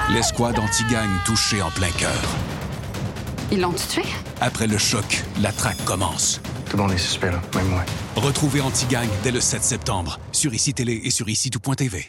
L'escouade anti-gang touchée en plein cœur. Ils l'ont tué? Après le choc, la traque commence. Tout le monde est suspect, là, même moi. Retrouvez Anti-Gang dès le 7 septembre sur ICI Télé et sur ICI-tout.tv.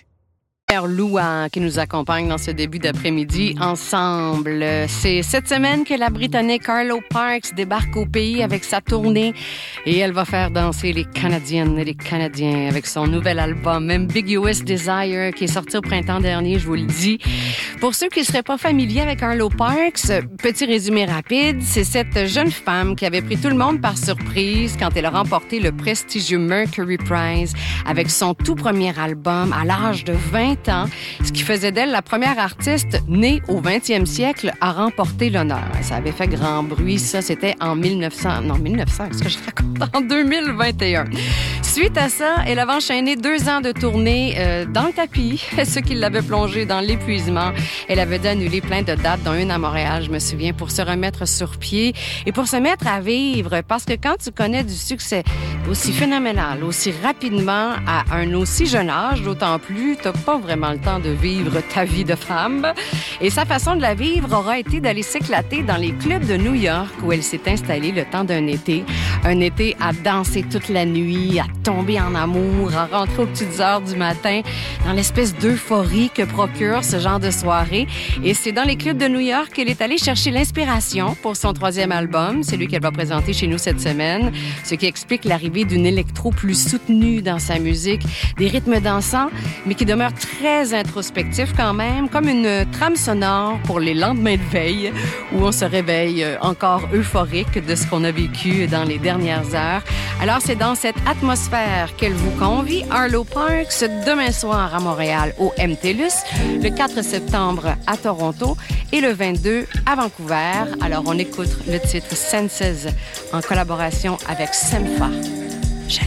Louan qui nous accompagne dans ce début d'après-midi ensemble. C'est cette semaine que la Britannique Arlo Parks débarque au pays avec sa tournée et elle va faire danser les Canadiennes et les Canadiens avec son nouvel album Ambiguous Desire qui est sorti au printemps dernier, je vous le dis. Pour ceux qui ne seraient pas familiers avec Arlo Parks, petit résumé rapide, c'est cette jeune femme qui avait pris tout le monde par surprise quand elle a remporté le prestigieux Mercury Prize avec son tout premier album à l'âge de 20 ans, ce qui faisait d'elle la première artiste née au 20e siècle à remporter l'honneur. Ça avait fait grand bruit, ça, c'était en 1900, qu'est-ce que je raconte? En 2021. Suite à ça, elle avait enchaîné 2 ans de tournée dans le tapis, ce qui l'avait plongée dans l'épuisement. Elle avait dû annuler plein de dates, dont une à Montréal, je me souviens, pour se remettre sur pied et pour se mettre à vivre. Parce que quand tu connais du succès aussi phénoménal, aussi rapidement, à un aussi jeune âge, d'autant plus, t'as pas vraiment le temps de vivre ta vie de femme. Et sa façon de la vivre aura été d'aller s'éclater dans les clubs de New York où elle s'est installée le temps d'un été. Un été à danser toute la nuit, à tomber en amour, à rentrer aux petites heures du matin, dans l'espèce d'euphorie que procure ce genre de soirée. Et c'est dans les clubs de New York qu'elle est allée chercher l'inspiration pour son 3e album, celui qu'elle va présenter chez nous cette semaine, ce qui explique l'arrivée d'une électro plus soutenue dans sa musique, des rythmes dansants, mais qui demeurent très introspectifs quand même, comme une trame sonore pour les lendemains de veille, où on se réveille encore euphorique de ce qu'on a vécu dans les dernières heures. Alors, c'est dans cette atmosphère qu'elle vous convie, Arlo Parks, demain soir à Montréal au MTLUS, le 4 septembre à Toronto et le 22 à Vancouver. Alors, on écoute le titre Senses en collaboration avec Semfa.